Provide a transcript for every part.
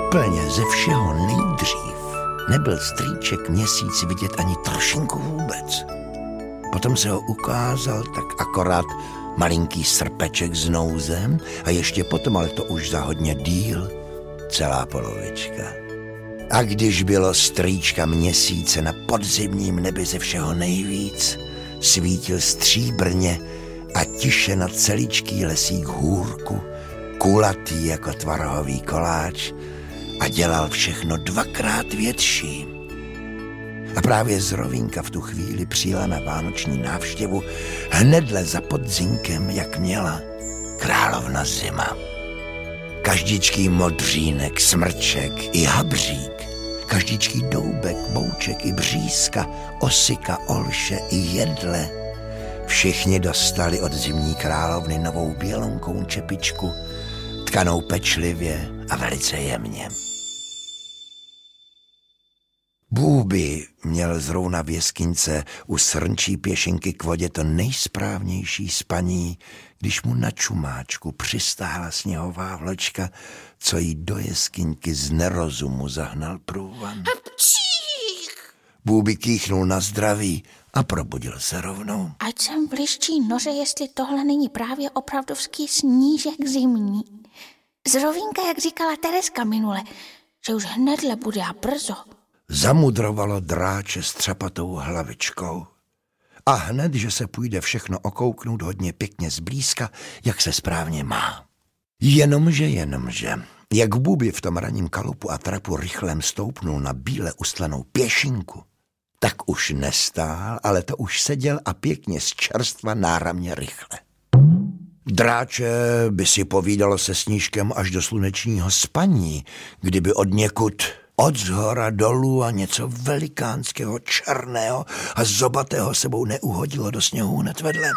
úplně ze všeho nejdřív nebyl strýček Měsíc vidět ani trošinku vůbec. Potom se ho ukázal tak akorát malinký srpeček s nouzem a ještě potom, ale to už za hodně díl, celá polovička. A když bylo strýčka Měsíce na podzimním nebi ze všeho nejvíc, svítil stříbrně a tiše na celičký lesík hůrku, kulatý jako tvarohový koláč a dělal všechno dvakrát větší. A právě Zrovínka v tu chvíli přijela na vánoční návštěvu hnedle za podzinkem, jak měla královna Zima. Každičký modřínek, smrček i habřík, každičký doubek, bouček i břízka, osika, olše i jedle. Všichni dostali od zimní královny novou bělonkou čepičku, tkanou pečlivě a velice jemně. Bůby měl zrovna v jeskyňce u srnčí pěšinky k vodě to nejsprávnější spaní, když mu na čumáčku přistála sněhová vločka, co jí do jeskyňky z nerozumu zahnal průvan. Bůby kýchnul na zdraví a probudil se rovnou. Ať jsem v liščí noře, jestli tohle není právě opravdovský snížek zimní. Zrovínka, jak říkala Tereska minule, že už hnedle bude a brzo. Zamudrovalo dráče s třepatou hlavičkou. A hned, že se půjde všechno okouknout hodně pěkně zblízka, jak se správně má. Jenomže, jak Bůby v tom ranním kalupu a trapu rychlem stoupnul na bíle ustlanou pěšinku, tak už nestál, ale to už seděl a pěkně z čerstva náramně rychle. Dráče by si povídalo se Snížkem až do slunečního spaní, kdyby od někud od zhora dolů a něco velikánského, černého a zobatého sebou neuhodilo do sněhu hned vedle.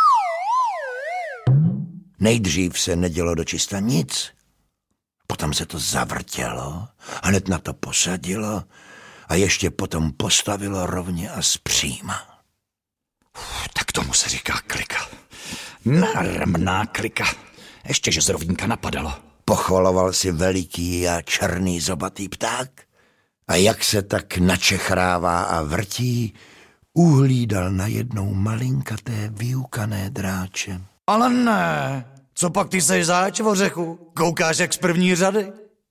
Nejdřív se nedělo dočista nic, potom se to zavrtělo, hned na to posadilo a ještě potom postavilo rovně a zpříma. Tak tomu se říká klika. Náramná klika. Ještě, že Zrovínka napadalo. Pochvaloval si veliký a černý zobatý pták a jak se tak načechrává a vrtí, uhlídal najednou malinkaté vyukané dráče. Ale ne, co pak ty seš zač, Vořechu? Koukáš jak z první řady?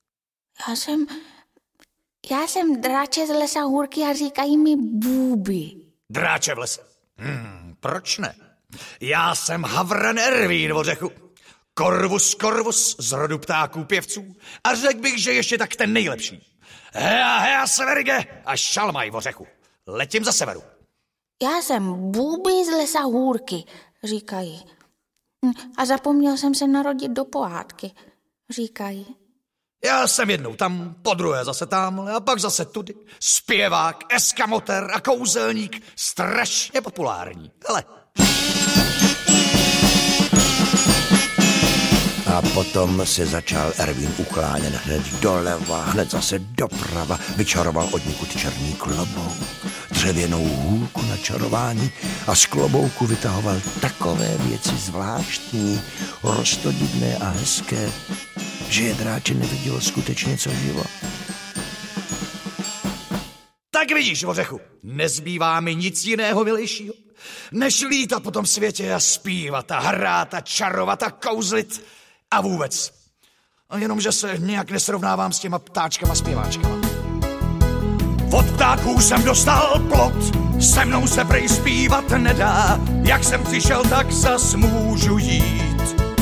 Já jsem dráče z lesa hůrky a říkají mi Bůby. Dráče v lese? Proč ne? Já jsem Havran Ervín, Vořechu. Korvus z rodu ptáků pěvců a řekl bych, že ještě tak ten nejlepší. Hea severge a šalmaj, Vořechu. Letím za severu. Já jsem Bůby z lesa hůrky, říkají. A zapomněl jsem se narodit do pohádky, říkají. Já jsem jednou tam, podruhé zase tamhle a pak zase tudy. Zpěvák, eskamoter a kouzelník, strašně populární. Hele. A potom se začal Ervín uklánět hned doleva, hned zase doprava, vyčaroval odnikud černý klobouk, dřevěnou hůlku na čarování a z klobouku vytahoval takové věci zvláštní, roztodivné a hezké, že je dráče nevidělo skutečně co živo. Tak vidíš, Vořechu, nezbývá mi nic jiného milejšího, než lítat po tom světě a zpívat a hrát a čarovat a kouzlit a vůbec. A jenomže se nějak nesrovnávám s těma ptáčkama zpěváčkama. Od ptáků jsem dostal plot, se mnou se prej zpívat nedá, jak jsem přišel, tak zas můžu jít.